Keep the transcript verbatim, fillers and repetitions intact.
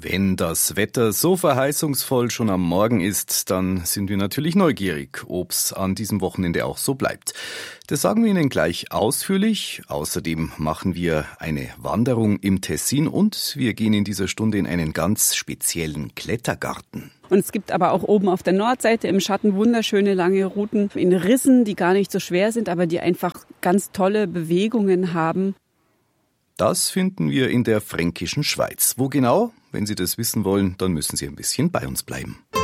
Wenn das Wetter so verheißungsvoll schon am Morgen ist, dann sind wir natürlich neugierig, ob's an diesem Wochenende auch so bleibt. Das sagen wir Ihnen gleich ausführlich. Außerdem machen wir eine Wanderung im Tessin und wir gehen in dieser Stunde in einen ganz speziellen Klettergarten. Und es gibt aber auch oben auf der Nordseite im Schatten wunderschöne lange Routen in Rissen, die gar nicht so schwer sind, aber die einfach ganz tolle Bewegungen haben. Das finden wir in der Fränkischen Schweiz. Wo genau? Wenn Sie das wissen wollen, dann müssen Sie ein bisschen bei uns bleiben.